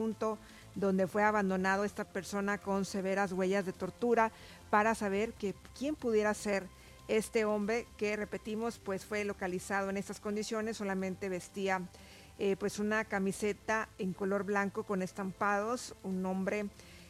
punto donde fue abandonado esta persona con severas huellas de tortura para saber quién pudiera ser este hombre que, repetimos, pues fue localizado en estas condiciones. Solamente vestía pues una camiseta en color blanco con estampados, un hombre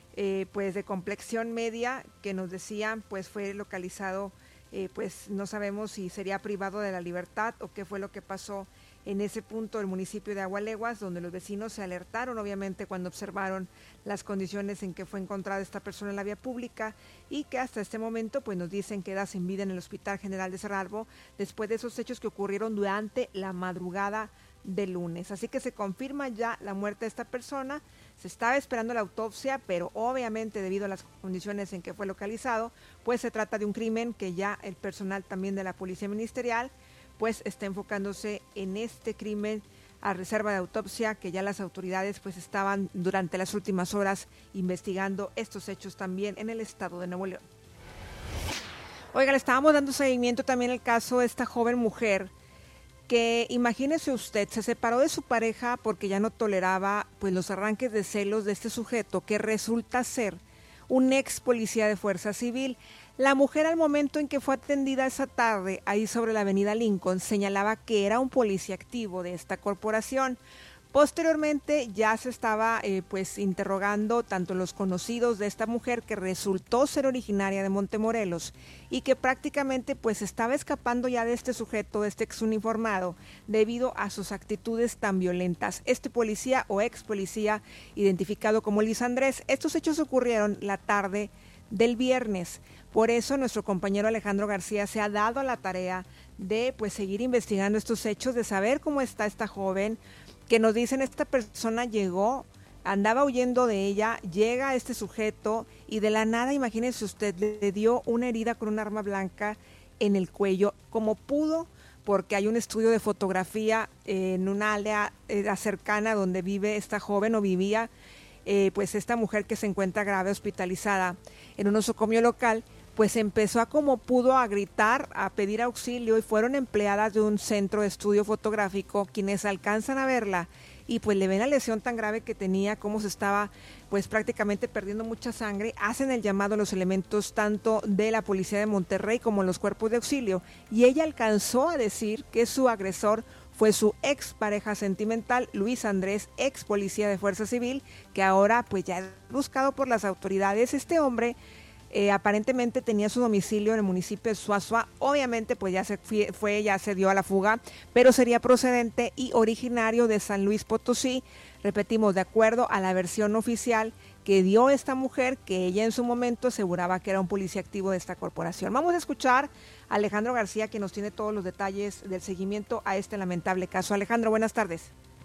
pues de complexión media que nos decían pues fue localizado, pues no sabemos si sería privado de la libertad o qué fue lo que pasó en ese punto del municipio de Agualeguas, donde los vecinos se alertaron obviamente cuando observaron las condiciones en que fue encontrada esta persona en la vía pública, y que hasta este momento pues nos dicen queda sin vida en el Hospital General de Cerralbo después de esos hechos que ocurrieron durante la madrugada del lunes. Así que se confirma ya la muerte de esta persona. Se estaba esperando la autopsia, pero obviamente debido a las condiciones en que fue localizado, pues se trata de un crimen que ya el personal también de la Policía Ministerial pues está enfocándose en este crimen a reserva de autopsia, que ya las autoridades pues estaban durante las últimas horas investigando estos hechos también en el estado de Nuevo León. Oiga, le estábamos dando seguimiento también al caso de esta joven mujer que, imagínese usted, se separó de su pareja porque ya no toleraba pues los arranques de celos de este sujeto que resulta ser un ex policía de Fuerza Civil. La mujer, al momento en que fue atendida esa tarde ahí sobre la avenida Lincoln, señalaba que era un policía activo de esta corporación. Posteriormente ya se estaba pues interrogando tanto los conocidos de esta mujer, que resultó ser originaria de Montemorelos y que prácticamente pues estaba escapando ya de este sujeto, de este exuniformado, debido a sus actitudes tan violentas. Este policía o ex policía, identificado como Luis Andrés, estos hechos ocurrieron la tarde del viernes. Por eso nuestro compañero Alejandro García se ha dado a la tarea de pues seguir investigando estos hechos, de saber cómo está esta joven, que nos dicen esta persona llegó, andaba huyendo de ella, llega este sujeto y de la nada, imagínese usted, le dio una herida con un arma blanca en el cuello, como pudo, porque hay un estudio de fotografía en una aldea cercana donde vive esta joven o vivía pues esta mujer que se encuentra grave, hospitalizada en un nosocomio local. Pues empezó a como pudo a gritar, a pedir auxilio, y fueron empleadas de un centro de estudio fotográfico quienes alcanzan a verla y pues le ven la lesión tan grave que tenía, cómo se estaba pues prácticamente perdiendo mucha sangre. Hacen el llamado a los elementos tanto de la policía de Monterrey como los cuerpos de auxilio, y ella alcanzó a decir que su agresor fue su ex pareja sentimental, Luis Andrés, ex policía de Fuerza Civil, que ahora pues ya es buscado por las autoridades. Este hombre aparentemente tenía su domicilio en el municipio de Suazua. Obviamente pues ya se dio a la fuga, pero sería procedente y originario de San Luis Potosí. Repetimos, de acuerdo a la versión oficial que dio esta mujer, que ella en su momento aseguraba que era un policía activo de esta corporación. Vamos a escuchar a Alejandro García, que nos tiene todos los detalles del seguimiento a este lamentable caso. Alejandro, buenas tardes.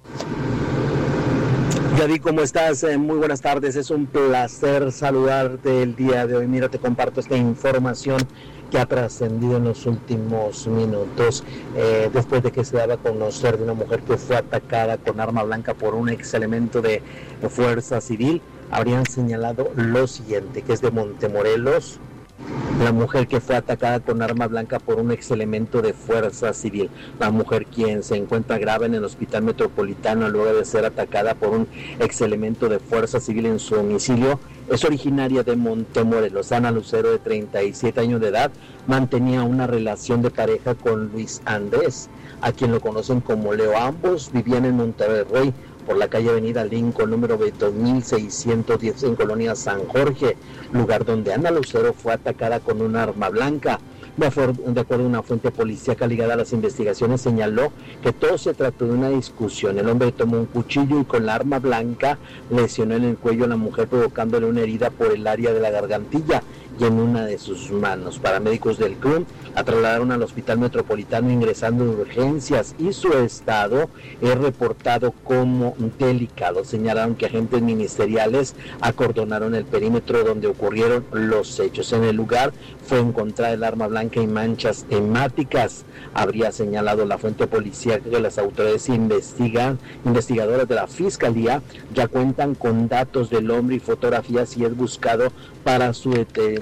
Yadi, ¿cómo estás? Muy buenas tardes, es un placer saludarte el día de hoy. Mira, te comparto esta información que ha trascendido en los últimos minutos, después de que se daba a conocer de una mujer que fue atacada con arma blanca por un ex elemento de Fuerza Civil. Habrían señalado lo siguiente, que es de Montemorelos, la mujer que fue atacada con arma blanca por un ex elemento de Fuerza Civil. La mujer, quien se encuentra grave en el Hospital Metropolitano luego de ser atacada por un ex elemento de Fuerza Civil en su domicilio, es originaria de Montemorelos. Ana Lucero, de 37 años de edad, mantenía una relación de pareja con Luis Andrés, a quien lo conocen como Leo. Ambos vivían en Monterrey, por la calle Avenida Lincoln, número 2610, en Colonia San Jorge, lugar donde Ana Lucero fue atacada con un arma blanca. De acuerdo a una fuente policíaca ligada a las investigaciones, señaló que todo se trató de una discusión. El hombre tomó un cuchillo y con la arma blanca lesionó en el cuello a la mujer, provocándole una herida por el área de la gargantilla y en una de sus manos. Paramédicos del CRUM la trasladaron al Hospital Metropolitano ingresando de urgencias, y su estado es reportado como delicado. Señalaron que agentes ministeriales acordonaron el perímetro donde ocurrieron los hechos. En el lugar fue encontrada el arma blanca y manchas hemáticas. Habría señalado la fuente policial que las autoridades investigadoras de la Fiscalía ya cuentan con datos del hombre y fotografías, y es buscado para su detención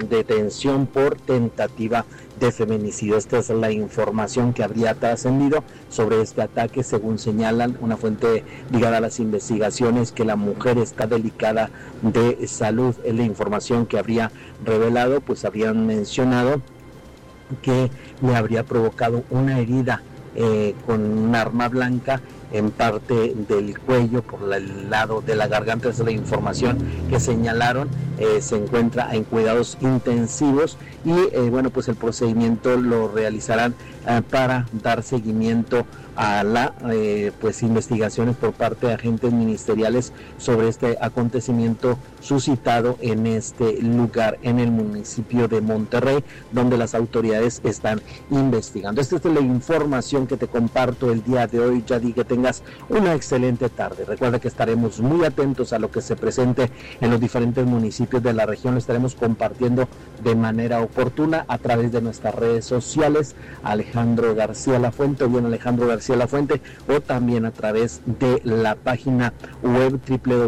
detención por tentativa de feminicidio. Esta es la información que habría trascendido sobre este ataque, según señalan una fuente ligada a las investigaciones, que la mujer está delicada de salud. Es la información que habría revelado, pues habrían mencionado que le habría provocado una herida con un arma blanca en parte del cuello, por el lado de la garganta. Esa es la información que señalaron. Se encuentra en cuidados intensivos y bueno, pues el procedimiento lo realizarán para dar seguimiento a la pues investigaciones por parte de agentes ministeriales sobre este acontecimiento suscitado en este lugar, en el municipio de Monterrey, donde las autoridades están investigando. Esta es la información que te comparto el día de hoy. Ya di que tengas una excelente tarde. Recuerda que estaremos muy atentos a lo que se presente en los diferentes municipios de la región. Lo estaremos compartiendo de manera oportuna a través de nuestras redes sociales, Alejandro García Lafuente, o bien Alejandro García Lafuente, o también a través de la página web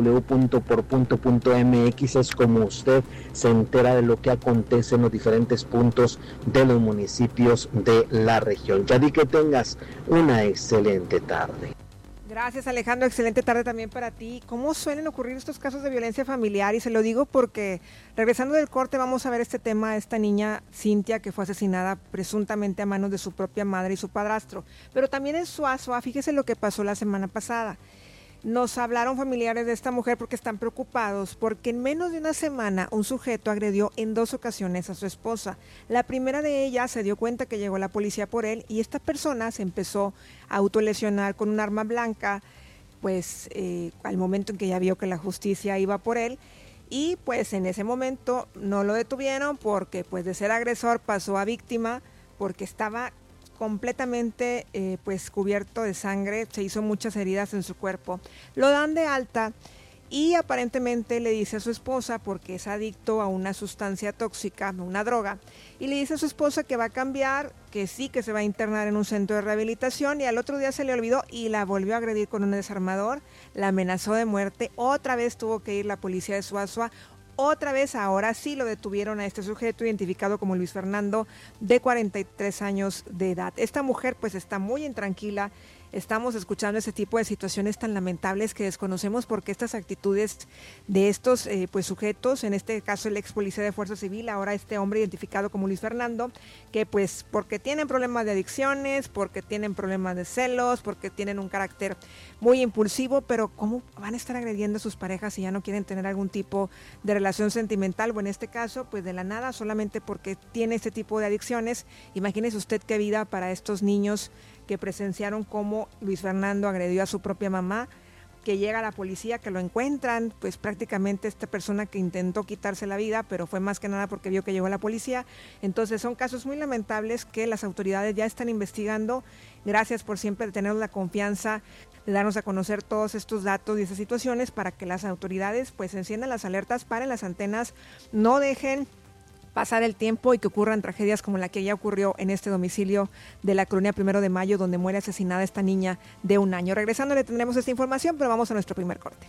www.porpunto.mx. Es como usted se entera de lo que acontece en los diferentes puntos de los municipios de la región. Ya di que tengas una excelente tarde. Gracias, Alejandro, excelente tarde también para ti. ¿Cómo suelen ocurrir estos casos de violencia familiar? Y se lo digo porque, regresando del corte, vamos a ver este tema, esta niña Cintia, que fue asesinada presuntamente a manos de su propia madre y su padrastro. Pero también en Suazua, fíjese lo que pasó la semana pasada. Nos hablaron familiares de esta mujer porque están preocupados porque en menos de una semana un sujeto agredió en 2 ocasiones a su esposa. La primera de ellas se dio cuenta que llegó la policía por él y esta persona se empezó a autolesionar con un arma blanca, pues al momento en que ya vio que la justicia iba por él. Y pues en ese momento no lo detuvieron porque pues de ser agresor pasó a víctima, porque estaba completamente pues cubierto de sangre, se hizo muchas heridas en su cuerpo. Lo dan de alta y aparentemente le dice a su esposa, porque es adicto a una sustancia tóxica, una droga, y le dice a su esposa que va a cambiar, que sí, que se va a internar en un centro de rehabilitación, y al otro día se le olvidó y la volvió a agredir con un desarmador, la amenazó de muerte. Otra vez tuvo que ir la policía de Suazua. Otra vez, ahora sí lo detuvieron a este sujeto identificado como Luis Fernando, de 43 años de edad. Esta mujer pues está muy intranquila. Estamos escuchando ese tipo de situaciones tan lamentables que desconocemos porque estas actitudes de estos pues sujetos, en este caso el ex policía de Fuerza Civil, ahora este hombre identificado como Luis Fernando, que pues porque tienen problemas de adicciones, porque tienen problemas de celos, porque tienen un carácter muy impulsivo, pero ¿cómo van a estar agrediendo a sus parejas si ya no quieren tener algún tipo de relación sentimental? O en este caso, pues de la nada, solamente porque tiene este tipo de adicciones. Imagínese usted qué vida para estos niños que presenciaron cómo Luis Fernando agredió a su propia mamá, que llega a la policía, que lo encuentran, pues prácticamente esta persona que intentó quitarse la vida, pero fue más que nada porque vio que llegó la policía. Entonces son casos muy lamentables que las autoridades ya están investigando. Gracias por siempre tener la confianza de darnos a conocer todos estos datos y esas situaciones para que las autoridades pues enciendan las alertas, paren las antenas, no dejen pasar el tiempo y que ocurran tragedias como la que ya ocurrió en este domicilio de la colonia 1 de Mayo, donde muere asesinada esta niña de 1 año. Regresando le tendremos esta información, pero vamos a nuestro primer corte.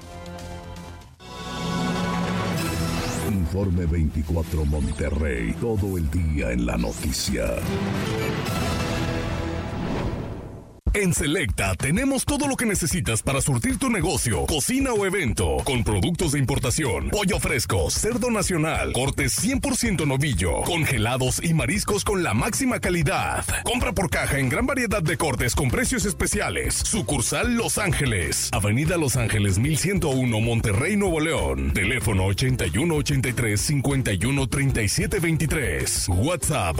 Informe 24 Monterrey, todo el día en la noticia. En Selecta tenemos todo lo que necesitas para surtir tu negocio, cocina o evento, con productos de importación, pollo fresco, cerdo nacional, cortes 100% novillo, congelados y mariscos con la máxima calidad. Compra por caja en gran variedad de cortes con precios especiales. Sucursal Los Ángeles, Avenida Los Ángeles 1101, Monterrey, Nuevo León. Teléfono 8183-513723. WhatsApp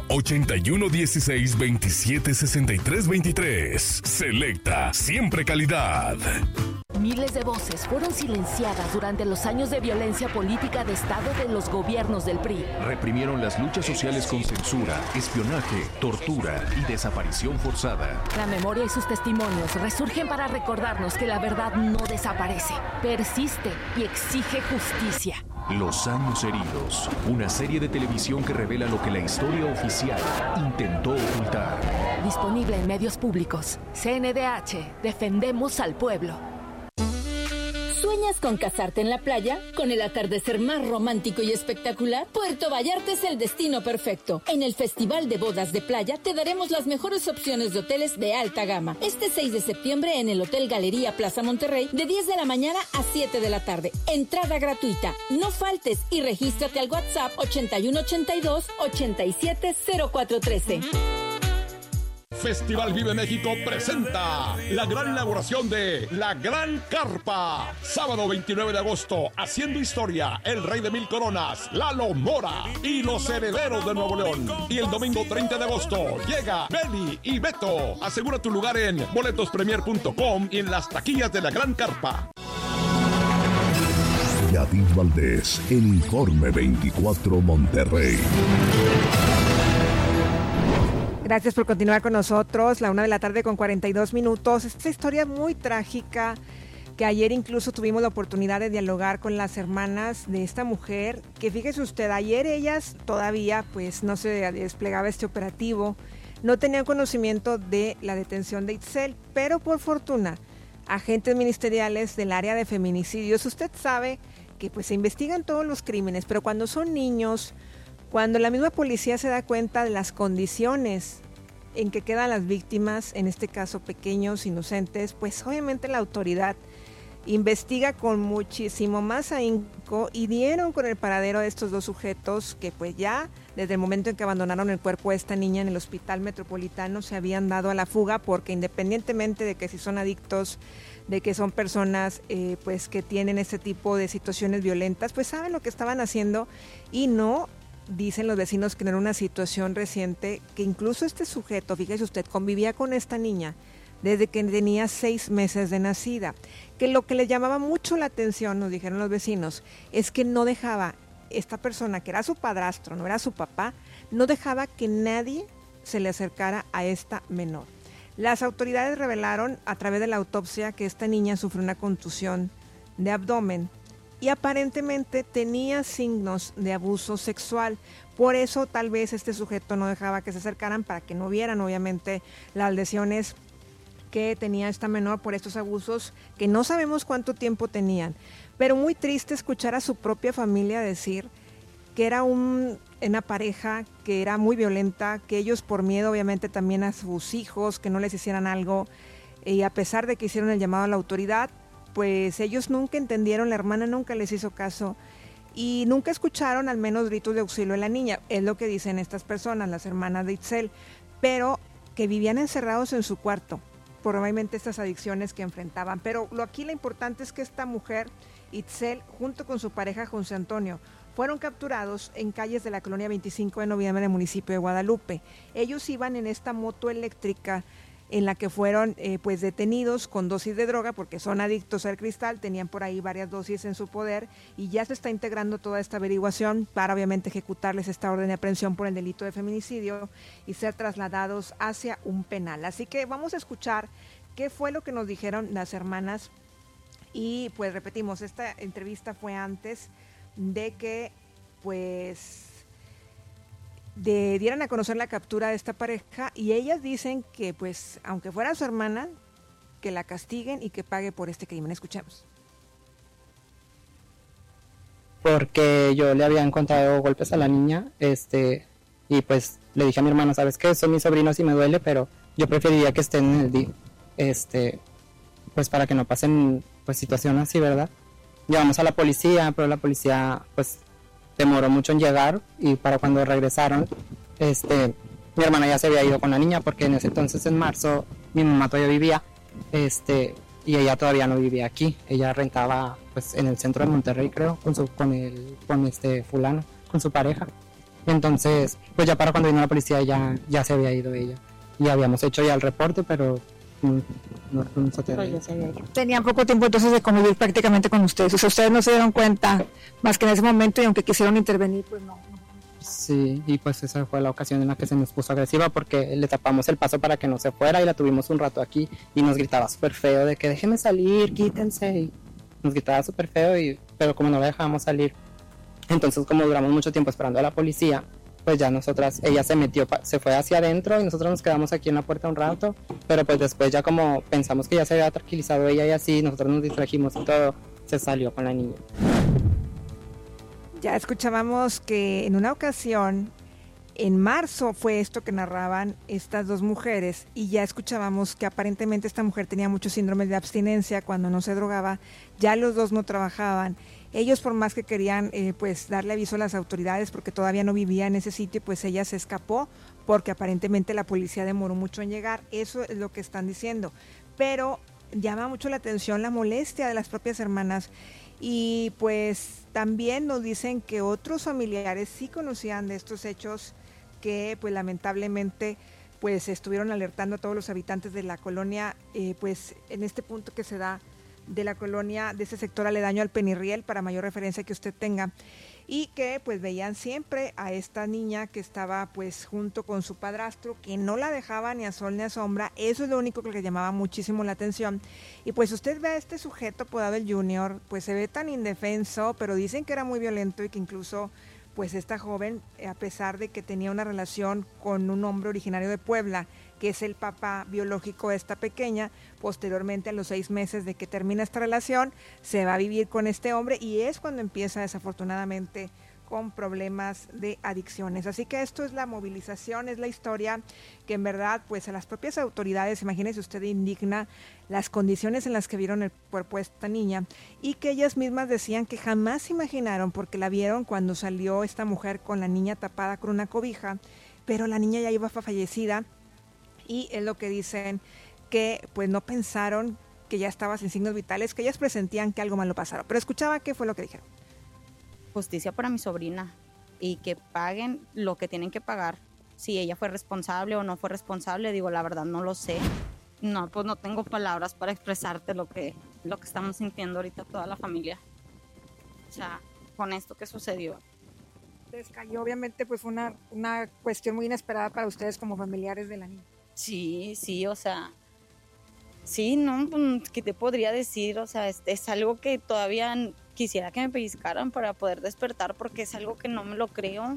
8116-276323. Selecta, siempre calidad. Miles de voces fueron silenciadas durante los años de violencia política de Estado de los gobiernos del PRI. Reprimieron las luchas sociales con censura, espionaje, tortura y desaparición forzada. La memoria y sus testimonios resurgen para recordarnos que la verdad no desaparece, persiste y exige justicia. Los años heridos, una serie de televisión que revela lo que la historia oficial intentó ocultar. Disponible en medios públicos. CNDH, defendemos al pueblo. ¿Sueñas con casarte en la playa? ¿Con el atardecer más romántico y espectacular? Puerto Vallarta es el destino perfecto. En el Festival de Bodas de Playa te daremos las mejores opciones de hoteles de alta gama. Este 6 de septiembre en el Hotel Galería Plaza Monterrey, de 10 de la mañana a 7 de la tarde. Entrada gratuita. No faltes y regístrate al WhatsApp 8182-870413. Festival Vive México presenta la gran inauguración de La Gran Carpa. Sábado 29 de agosto, haciendo historia, el Rey de Mil Coronas, Lalo Mora y los Herederos de Nuevo León. Y el domingo 30 de agosto llega Beli y Beto. Asegura tu lugar en boletospremier.com y en las taquillas de La Gran Carpa. Yadid Valdés, el Informe 24 Monterrey. Gracias por continuar con nosotros, 1:00 con 42 minutos. Esta historia muy trágica que ayer incluso tuvimos la oportunidad de dialogar con las hermanas de esta mujer, que fíjese usted, ayer ellas todavía pues no se desplegaba este operativo, no tenían conocimiento de la detención de Itzel, pero por fortuna, agentes ministeriales del área de feminicidios, usted sabe que pues se investigan todos los crímenes, pero cuando son niños, cuando la misma policía se da cuenta de las condiciones en que quedan las víctimas, en este caso pequeños, inocentes, pues obviamente la autoridad investiga con muchísimo más ahínco y dieron con el paradero de estos dos sujetos que pues ya desde el momento en que abandonaron el cuerpo de esta niña en el hospital metropolitano se habían dado a la fuga, porque independientemente de que si son adictos, de que son personas pues que tienen este tipo de situaciones violentas, pues saben lo que estaban haciendo y no... Dicen los vecinos que en una situación reciente, que incluso este sujeto, fíjese usted, convivía con esta niña desde que tenía 6 meses de nacida, que lo que les llamaba mucho la atención, nos dijeron los vecinos, es que no dejaba, esta persona que era su padrastro, no era su papá, no dejaba que nadie se le acercara a esta menor. Las autoridades revelaron a través de la autopsia que esta niña sufrió una contusión de abdomen, y aparentemente tenía signos de abuso sexual. Por eso tal vez este sujeto no dejaba que se acercaran para que no vieran obviamente las lesiones que tenía esta menor por estos abusos que no sabemos cuánto tiempo tenían. Pero muy triste escuchar a su propia familia decir que era una pareja que era muy violenta, que ellos por miedo obviamente también a sus hijos, que no les hicieran algo, y a pesar de que hicieron el llamado a la autoridad, pues ellos nunca entendieron, la hermana nunca les hizo caso y nunca escucharon al menos gritos de auxilio de la niña, es lo que dicen estas personas, las hermanas de Itzel, pero que vivían encerrados en su cuarto, probablemente estas adicciones que enfrentaban. Pero aquí lo importante es que esta mujer, Itzel, junto con su pareja José Antonio, fueron capturados en calles de la colonia 25 de noviembre del municipio de Guadalupe. Ellos iban en esta moto eléctrica en la que fueron pues detenidos con dosis de droga porque son adictos al cristal, tenían por ahí varias dosis en su poder y ya se está integrando toda esta averiguación para obviamente ejecutarles esta orden de aprehensión por el delito de feminicidio y ser trasladados hacia un penal. Así que vamos a escuchar qué fue lo que nos dijeron las hermanas y pues repetimos, esta entrevista fue antes de que pues dieran a conocer la captura de esta pareja y ellas dicen que pues aunque fuera su hermana, que la castiguen y que pague por este crimen. Escuchemos. Porque yo le había encontrado golpes a la niña, y pues le dije a mi hermana, ¿sabes qué? Son mis sobrinos y me duele, pero yo preferiría que estén en el DIF, pues para que no pasen pues situaciones así, ¿verdad? Llevamos a la policía, pero la policía pues demoró mucho en llegar y para cuando regresaron, mi hermana ya se había ido con la niña porque en ese entonces, en marzo, mi mamá todavía vivía, y ella todavía no vivía aquí. Ella rentaba pues en el centro de Monterrey, creo, con fulano, con su pareja. Entonces, pues ya para cuando vino la policía ya se había ido ella. Y habíamos hecho ya el reporte, pero no fuimos a tener. Tenían poco tiempo entonces de convivir prácticamente con ustedes. O sea, ustedes no se dieron cuenta más que en ese momento y aunque quisieron intervenir, pues no. Sí, y pues esa fue la ocasión en la que se nos puso agresiva porque le tapamos el paso para que no se fuera y la tuvimos un rato aquí y nos gritaba súper feo de que déjenme salir, quítense. Y nos gritaba súper feo, pero como no la dejábamos salir, entonces como duramos mucho tiempo esperando a la policía, pues ya ella se fue hacia adentro y nosotros nos quedamos aquí en la puerta un rato, pero pues después ya como pensamos que ya se había tranquilizado ella y así, nosotros nos distrajimos y todo, se salió con la niña. Ya escuchábamos que en una ocasión, en marzo fue esto que narraban estas dos mujeres, y ya escuchábamos que aparentemente esta mujer tenía muchos síndromes de abstinencia cuando no se drogaba, ya los dos no trabajaban. Ellos, por más que querían pues darle aviso a las autoridades porque todavía no vivía en ese sitio, pues ella se escapó porque aparentemente la policía demoró mucho en llegar. Eso es lo que están diciendo. Pero llama mucho la atención la molestia de las propias hermanas, y pues también nos dicen que otros familiares sí conocían de estos hechos, que pues lamentablemente pues estuvieron alertando a todos los habitantes de la colonia, pues en este punto que se da de la colonia, de ese sector aledaño al Penirriel, para mayor referencia que usted tenga, y que pues veían siempre a esta niña que estaba pues junto con su padrastro, que no la dejaba ni a sol ni a sombra. Eso es lo único que le llamaba muchísimo la atención. Y pues usted ve a este sujeto apodado el Junior, pues se ve tan indefenso, pero dicen que era muy violento y que incluso pues esta joven, a pesar de que tenía una relación con un hombre originario de Puebla, que es el papá biológico de esta pequeña, posteriormente a los 6 meses de que termina esta relación, se va a vivir con este hombre, y es cuando empieza desafortunadamente con problemas de adicciones. Así que esto es la movilización, es la historia que en verdad pues a las propias autoridades, imagínese usted, indigna las condiciones en las que vieron el cuerpo de esta niña, y que ellas mismas decían que jamás se imaginaron, porque la vieron cuando salió esta mujer con la niña tapada con una cobija, pero la niña ya iba fallecida, y es lo que dicen, que pues no pensaron que ya estaba sin signos vitales, que ellas presentían que algo malo pasara. Pero escuchaba qué fue lo que dijeron. Justicia para mi sobrina, y que paguen lo que tienen que pagar. Si ella fue responsable o no fue responsable, digo, la verdad no lo sé. No, pues no tengo palabras para expresarte lo que estamos sintiendo ahorita toda la familia. O sea, con esto que sucedió. Les cayó, obviamente, pues fue una cuestión muy inesperada para ustedes como familiares de la niña. Sí, o sea, sí, no, ¿qué te podría decir? O sea, es algo que todavía quisiera que me pellizcaran para poder despertar, porque es algo que no me lo creo,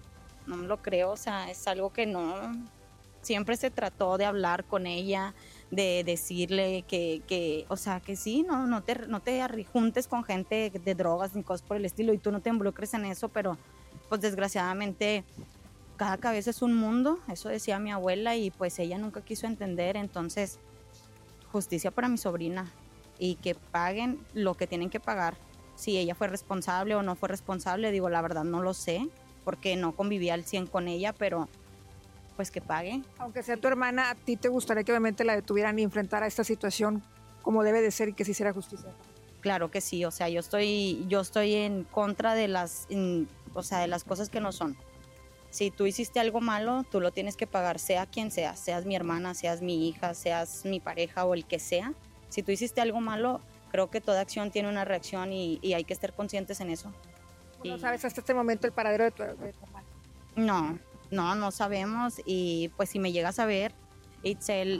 o sea, es algo que no, siempre se trató de hablar con ella, de decirle que o sea, que sí, no te arrijuntes con gente de drogas ni cosas por el estilo, y tú no te involucres en eso, pero pues desgraciadamente cada cabeza es un mundo, eso decía mi abuela, y pues ella nunca quiso entender. Entonces, justicia para mi sobrina, y que paguen lo que tienen que pagar. Si ella fue responsable o no fue responsable, digo, la verdad no lo sé, porque no convivía al 100 con ella, pero pues que pague. Aunque sea tu hermana, ¿a ti te gustaría que obviamente la detuvieran y enfrentara esta situación como debe de ser y que se hiciera justicia? Claro que sí, o sea, yo estoy en contra de o sea, de las cosas que no son. Si tú hiciste algo malo, tú lo tienes que pagar, sea quien sea, seas mi hermana, seas mi hija, seas mi pareja o el que sea. Si tú hiciste algo malo, creo que toda acción tiene una reacción, y hay que estar conscientes en eso. ¿No sabes hasta este momento el paradero de tu hermana? No sabemos, y pues si me llegas a ver, Itzel,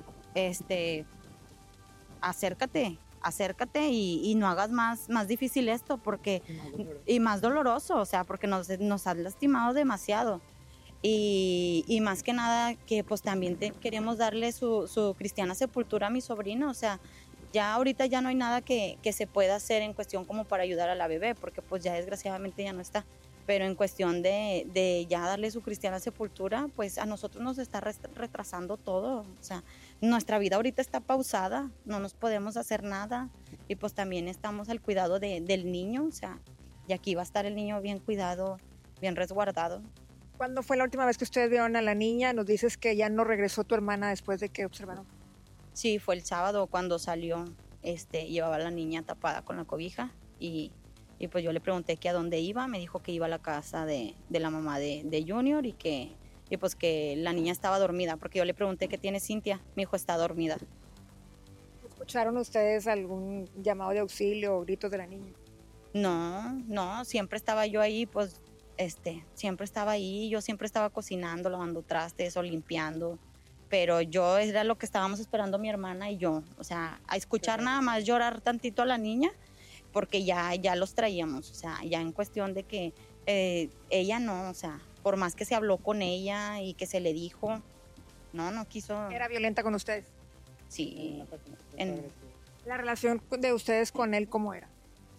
acércate y no hagas más difícil esto, porque y más doloroso, o sea, porque nos has lastimado demasiado. Y más que nada que pues también queremos darle su cristiana sepultura a mi sobrina, o sea, ya ahorita ya no hay nada que se pueda hacer en cuestión como para ayudar a la bebé, porque pues ya desgraciadamente ya no está, pero en cuestión de ya darle su cristiana sepultura, pues a nosotros nos está retrasando todo, o sea, nuestra vida ahorita está pausada, no nos podemos hacer nada, y pues también estamos al cuidado del niño, o sea, y aquí va a estar el niño bien cuidado, bien resguardado. ¿Cuándo fue la última vez que ustedes vieron a la niña? Nos dices que ya no regresó tu hermana después de que observaron. Sí, fue el sábado cuando salió, llevaba a la niña tapada con la cobija, y pues yo le pregunté que a dónde iba, me dijo que iba a la casa de la mamá de Junior, y pues que la niña estaba dormida, porque yo le pregunté qué tiene Cintia, mi hijo está dormida. ¿Escucharon ustedes algún llamado de auxilio o gritos de la niña? No, siempre estaba yo ahí, pues siempre estaba ahí, yo siempre estaba cocinando, lavando trastes o limpiando, pero yo era lo que estábamos esperando mi hermana y yo, o sea, a escuchar nada más llorar tantito a la niña, porque ya los traíamos, o sea, ya en cuestión de que ella no, o sea, por más que se habló con ella y que se le dijo, no quiso. ¿Era violenta con ustedes? Sí. ¿La relación de ustedes con él cómo era?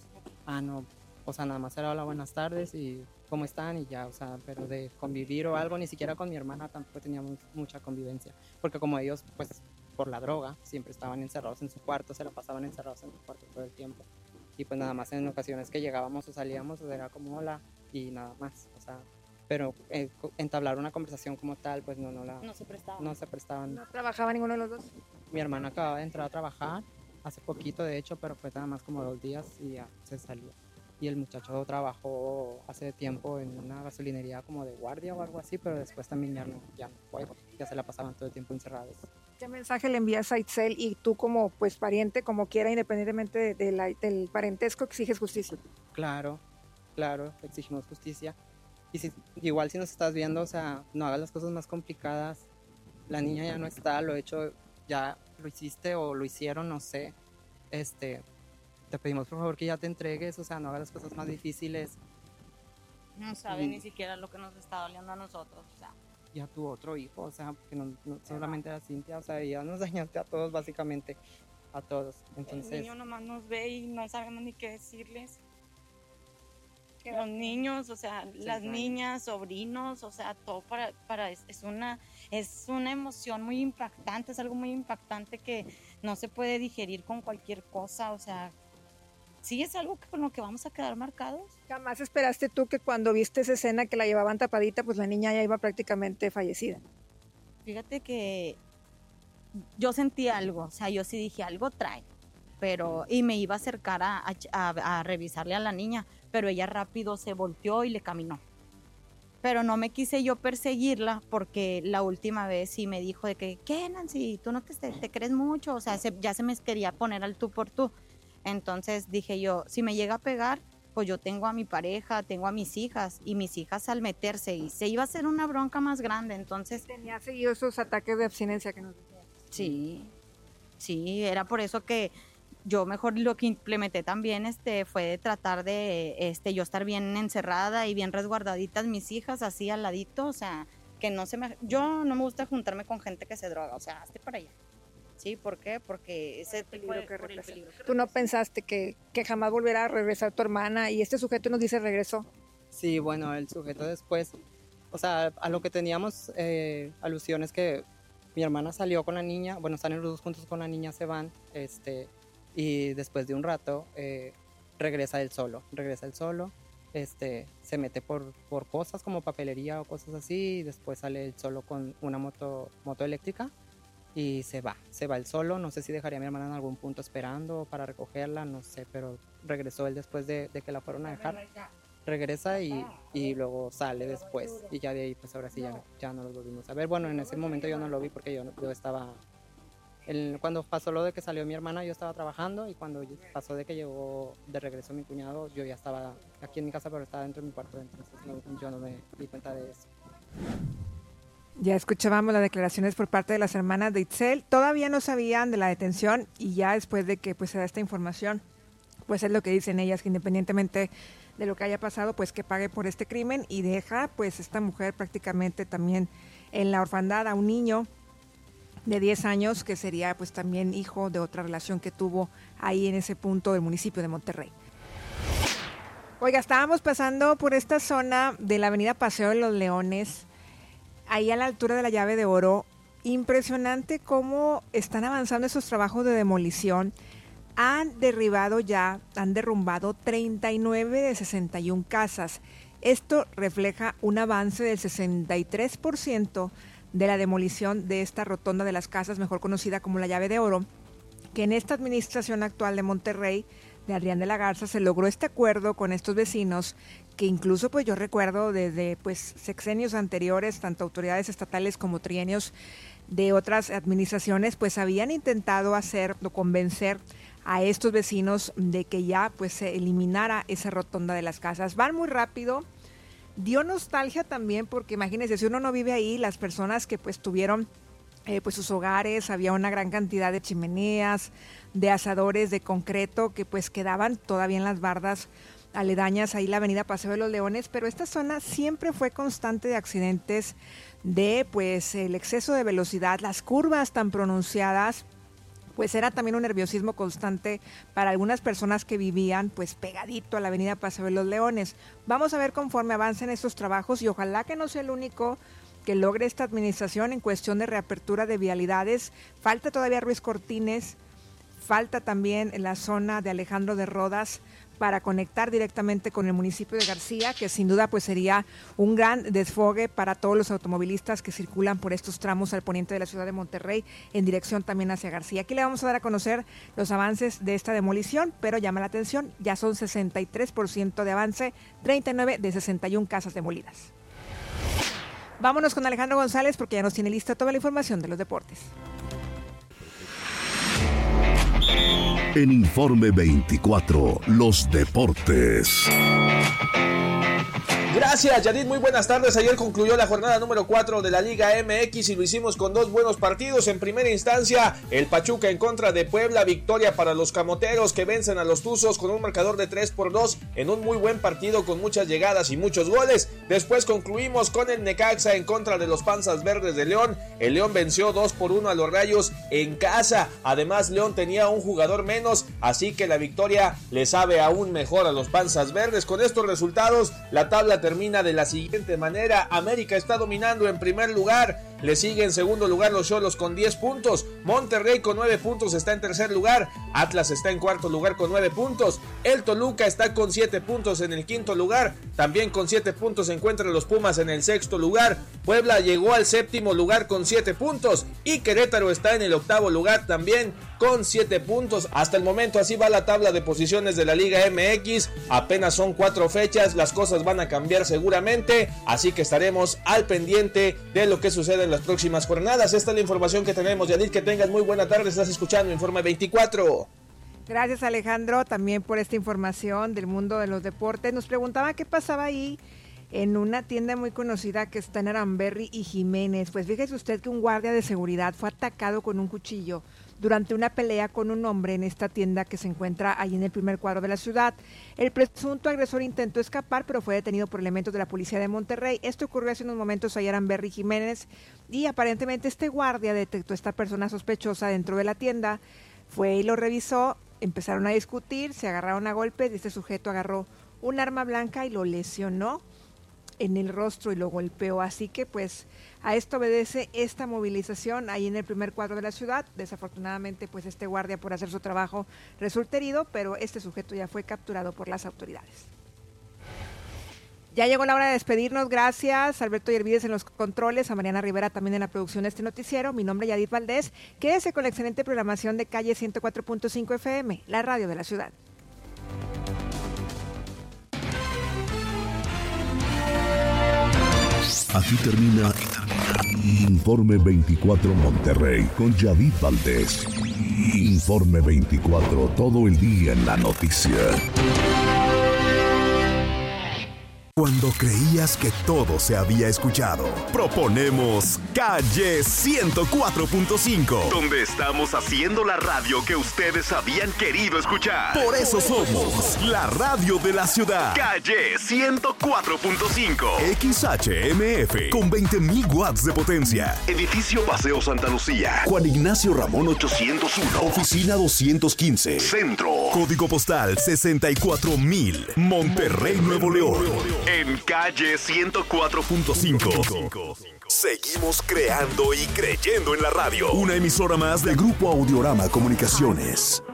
no, o sea, nada más era hola, buenas tardes y cómo están y ya, o sea, pero de convivir o algo, ni siquiera con mi hermana tampoco teníamos mucha convivencia, porque como ellos, pues, por la droga, siempre estaban encerrados en su cuarto, se la pasaban encerrados en su cuarto todo el tiempo, y pues nada más en ocasiones que llegábamos o salíamos, o era como hola, y nada más, o sea, pero entablar una conversación como tal, pues no se prestaban. No se prestaban. ¿No trabajaba ninguno de los dos? Mi hermana acababa de entrar a trabajar, hace poquito de hecho, pero fue nada más como 2 días y ya se salió. Y el muchacho trabajó hace tiempo en una gasolinería como de guardia o algo así, pero después también ya no fue, ya se la pasaban todo el tiempo encerrados. ¿Qué mensaje le envías a Itzel y tú como pues pariente, como quiera, independientemente del parentesco, exiges justicia? Claro, exigimos justicia. Y igual si nos estás viendo, o sea, no hagas las cosas más complicadas. La niña ya no está, lo hecho, ya lo hiciste o lo hicieron, no sé. Te pedimos por favor que ya te entregues, o sea, no hagas las cosas más difíciles. No sabe ni siquiera lo que nos está doliendo a nosotros, o sea. Y a tu otro hijo, o sea, porque no solamente era Cintia, o sea, ya nos dañaste a todos, básicamente, a todos. Entonces, el niño nomás nos ve y no sabemos ni qué decirles. Que los niños, o sea, las niñas, sobrinos, o sea, todo es una emoción muy impactante, es algo muy impactante que no se puede digerir con cualquier cosa, o sea, sí es algo con lo que vamos a quedar marcados. ¿Jamás esperaste tú que cuando viste esa escena que la llevaban tapadita, pues la niña ya iba prácticamente fallecida? Fíjate que yo sentí algo, o sea, yo sí dije, algo trae, y me iba a acercar a revisarle a la niña, pero ella rápido se volteó y le caminó. Pero no me quise yo perseguirla porque la última vez sí me dijo de que, ¿qué, Nancy? Tú no te crees mucho, o sea, ya se me quería poner al tú por tú. Entonces dije yo, si me llega a pegar, pues yo tengo a mi pareja, tengo a mis hijas, y mis hijas al meterse, y se iba a hacer una bronca más grande, entonces... ¿Tenía seguido esos ataques de abstinencia que nos decías? Sí, era por eso que yo mejor lo que implementé también fue de tratar de yo estar bien encerrada y bien resguardaditas mis hijas, así al ladito, o sea, que yo no me gusta juntarme con gente que se droga, o sea, hazte para allá. ¿Sí? ¿Por qué? Porque ese peligro que representa. ¿Tú no pensaste que jamás volviera a regresar tu hermana y este sujeto nos dice regresó? Sí, bueno, el sujeto después, o sea, a lo que teníamos alusiones que mi hermana salió con la niña, bueno, están los dos juntos con la niña, se van, y después de un rato regresa él solo, se mete por cosas como papelería o cosas así, y después sale él solo con una moto eléctrica y se va él solo. No sé si dejaría a mi hermana en algún punto esperando para recogerla, no sé, pero regresó él después de que la fueron a dejar, regresa y luego sale después, y ya de ahí pues ahora sí ya no lo volvimos a ver. Bueno, en ese momento yo no lo vi porque yo estaba... Cuando pasó lo de que salió mi hermana, yo estaba trabajando, y cuando pasó de que llegó de regreso mi cuñado, yo ya estaba aquí en mi casa, pero estaba dentro de mi cuarto, entonces yo no me di cuenta de eso. Ya escuchábamos las declaraciones por parte de las hermanas de Itzel. Todavía no sabían de la detención, y ya después de que pues se da esta información, pues es lo que dicen ellas, que independientemente de lo que haya pasado, pues que pague por este crimen, y deja pues esta mujer prácticamente también en la orfandad a un niño de 10 años, que sería pues también hijo de otra relación que tuvo ahí en ese punto del municipio de Monterrey. Oiga, estábamos pasando por esta zona de la avenida Paseo de los Leones, ahí a la altura de la Llave de Oro. Impresionante cómo están avanzando esos trabajos de demolición. Han derrumbado 39 de 61 casas. Esto refleja un avance del 63% de la demolición de esta rotonda de las casas, mejor conocida como la Llave de Oro, que en esta administración actual de Monterrey, de Adrián de la Garza, se logró este acuerdo con estos vecinos, que incluso pues yo recuerdo desde pues sexenios anteriores, tanto autoridades estatales como trienios de otras administraciones, pues habían intentado convencer a estos vecinos de que ya pues se eliminara esa rotonda de las casas. Van muy rápido. Dio nostalgia también porque imagínense, si uno no vive ahí, las personas que pues tuvieron pues sus hogares, había una gran cantidad de chimeneas, de asadores de concreto que pues quedaban todavía en las bardas aledañas ahí la avenida Paseo de los Leones, pero esta zona siempre fue constante de accidentes, de pues el exceso de velocidad, las curvas tan pronunciadas, pues era también un nerviosismo constante para algunas personas que vivían pues pegadito a la avenida Paseo de los Leones. Vamos a ver conforme avancen estos trabajos y ojalá que no sea el único que logre esta administración en cuestión de reapertura de vialidades. Falta todavía Ruiz Cortines, falta también en la zona de Alejandro de Rodas para conectar directamente con el municipio de García, que sin duda pues sería un gran desfogue para todos los automovilistas que circulan por estos tramos al poniente de la ciudad de Monterrey en dirección también hacia García. Aquí le vamos a dar a conocer los avances de esta demolición, pero llama la atención, ya son 63% de avance, 39 de 61 casas demolidas. Vámonos con Alejandro González porque ya nos tiene lista toda la información de los deportes. En Informe 24, los deportes. Gracias, Yadid. Muy buenas tardes. Ayer concluyó la jornada número 4 de la Liga MX y lo hicimos con dos buenos partidos. En primera instancia, el Pachuca en contra de Puebla. Victoria para los camoteros que vencen a los Tuzos con un marcador de 3-2 en un muy buen partido con muchas llegadas y muchos goles. Después concluimos con el Necaxa en contra de los Panzas Verdes de León. El León venció 2-1 a los Rayos en casa. Además, León tenía un jugador menos, así que la victoria le sabe aún mejor a los Panzas Verdes. Con estos resultados, la tabla termina de la siguiente manera. América está dominando en primer lugar, le sigue en segundo lugar los Xolos con 10 puntos, Monterrey con 9 puntos está en tercer lugar, Atlas está en cuarto lugar con 9 puntos, el Toluca está con 7 puntos en el quinto lugar, también con 7 puntos se encuentran los Pumas en el sexto lugar, Puebla llegó al séptimo lugar con 7 puntos y Querétaro está en el octavo lugar también con 7 puntos. Hasta el momento así va la tabla de posiciones de la Liga MX, apenas son 4 fechas, las cosas van a cambiar seguramente, así que estaremos al pendiente de lo que sucede en las próximas jornadas. Esta es la información que tenemos. Yadid, que tengas muy buena tarde, estás escuchando Informe 24. Gracias, Alejandro, también por esta información del mundo de los deportes. Nos preguntaba qué pasaba ahí en una tienda muy conocida que está en Aramberri y Jiménez. Pues fíjese usted que un guardia de seguridad fue atacado con un cuchillo durante una pelea con un hombre en esta tienda que se encuentra ahí en el primer cuadro de la ciudad. El presunto agresor intentó escapar, pero fue detenido por elementos de la policía de Monterrey. Esto ocurrió hace unos momentos allá en Aramberri Jiménez y aparentemente este guardia detectó a esta persona sospechosa dentro de la tienda, fue y lo revisó, empezaron a discutir, se agarraron a golpes y este sujeto agarró un arma blanca y lo lesionó en el rostro y lo golpeó, así que pues a esto obedece esta movilización ahí en el primer cuadro de la ciudad. Desafortunadamente pues este guardia por hacer su trabajo resulta herido, pero este sujeto ya fue capturado por las autoridades. Ya llegó la hora de despedirnos, gracias Alberto Yervides en los controles, a Mariana Rivera también en la producción de este noticiero. Mi nombre es Yadid Valdés, quédese con la excelente programación de Calle 104.5 FM, la radio de la ciudad. Aquí termina Informe 24 Monterrey con Yadid Valdés. Informe 24, todo el día en la noticia. Cuando creías que todo se había escuchado, proponemos Calle 104.5, donde estamos haciendo la radio que ustedes habían querido escuchar. Por eso somos la radio de la ciudad. Calle 104.5 XHMF con 20,000 watts de potencia. Edificio Paseo Santa Lucía, Juan Ignacio Ramón 801, Oficina 215, Centro. Código postal 64,000, Monterrey, Nuevo León. En Calle 104.5. Seguimos creando y creyendo en la radio. Una emisora más del Grupo Audiorama Comunicaciones.